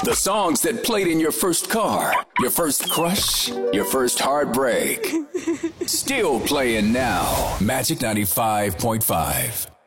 The songs that played in your first car, your first crush, your first heartbreak. Still playing now. Magic 95.5.